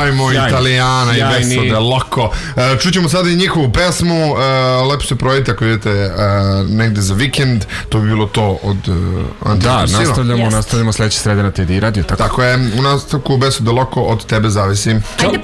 Ajmo Italijana i Beso de Loco. Čućemo sada i njihovu pesmu. Lepo se projete ako idete negde za vikend. To bi bilo to od Antidepresiva. Da, nastavljamo sledeće srede na TD Radio. Tako je, u nastavku Beso de Loco, od tebe zavisi. Ajde